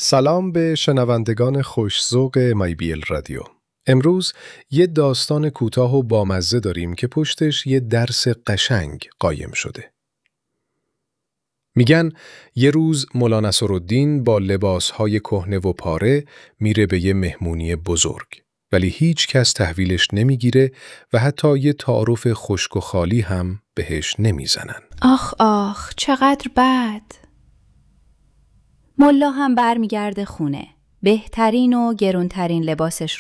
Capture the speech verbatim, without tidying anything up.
سلام به شنوندگان خوش‌ذوق مایبیل رادیو. امروز یه داستان کوتاه و بامزه داریم که پشتش یه درس قشنگ قایم شده. میگن یه روز مولا نصرالدین با لباسهای کهنه و پاره میره به یه مهمونی بزرگ، ولی هیچ کس تحویلش نمیگیره و حتی یه تعارف خشک و خالی هم بهش نمیزنن. آخ آخ چقدر بد. ملا هم برمیگرده خونه. بهترین و گرونترین لباسش